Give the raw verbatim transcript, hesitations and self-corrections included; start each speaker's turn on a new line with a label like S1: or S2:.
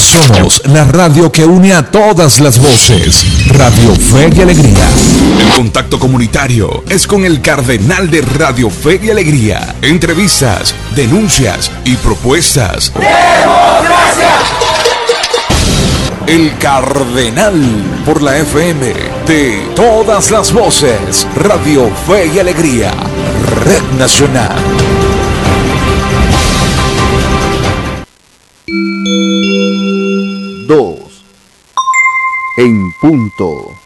S1: Somos la radio que une a todas las voces. Radio Fe y Alegría. El contacto comunitario es con el cardenal de Radio Fe y Alegría. Entrevistas, denuncias y propuestas. ¡Democracia! El cardenal por la F M de todas las voces. Radio Fe y Alegría. Red Nacional.
S2: Dos en punto.